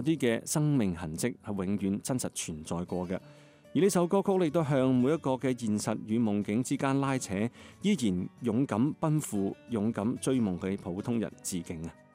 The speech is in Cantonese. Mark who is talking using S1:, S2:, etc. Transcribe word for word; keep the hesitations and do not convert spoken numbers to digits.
S1: 嗰啲嘅生命痕跡係永遠真實存在過嘅。而呢首歌曲亦都向每一個嘅現實與夢境之間拉扯，依然勇敢奔赴、勇敢追夢嘅普通人致敬啊！